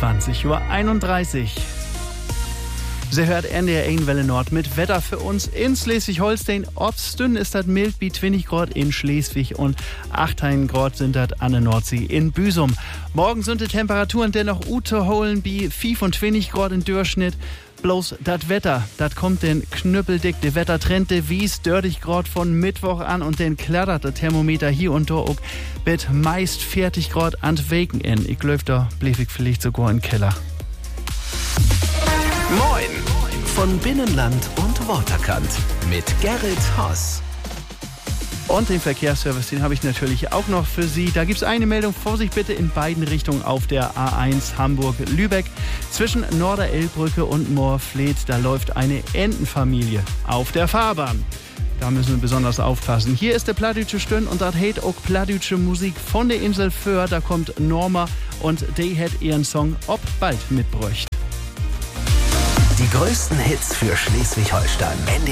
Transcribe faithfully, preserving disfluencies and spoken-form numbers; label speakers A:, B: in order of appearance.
A: zwanzig Uhr einunddreißig. Sie hört N D R eins Welle Nord mit Wetter für uns in Schleswig-Holstein. Obstün ist das mild wie zwanzig Grad in Schleswig und achtzehn Grad sind das an der Nordsee in Büsum. Morgen sind die Temperaturen dennoch ute holen wie fünfundzwanzig Grad im Durchschnitt. Bloß das Wetter, das kommt den knüppeldick. Der Wettertrend, der wies dreißig Grad von Mittwoch an und den klettert der Thermometer hier und da auch mit meist vierzig Grad an Weken in. Ich glaube, da blieb ich vielleicht sogar im Keller.
B: Moin von Binnenland und Waterkant mit Gerrit Haas.
A: Und den Verkehrsservice, den habe ich natürlich auch noch für Sie. Da gibt es eine Meldung. Vorsicht bitte in beiden Richtungen auf der A eins Hamburg-Lübeck. Zwischen Norderelbrücke und Moorfleet, da läuft eine Entenfamilie auf der Fahrbahn. Da müssen wir besonders aufpassen. Hier ist der Plattdütsche Stön und das hat auch plattdütsche Musik von der Insel Föhr. Da kommt Norma und die hat ihren Song Ob bald mitbräucht.
B: Die größten Hits für Schleswig-Holstein. N D